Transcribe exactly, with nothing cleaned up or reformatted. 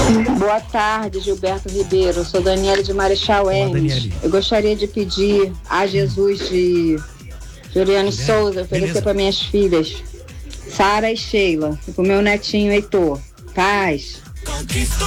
Boa tarde, Gilberto Ribeiro. Eu sou Daniele de Marechal Hermes. Eu gostaria de pedir a Jesus de Juliane Souza oferecer para minhas filhas Sara e Sheila e para o meu netinho Heitor. Paz. Conquistou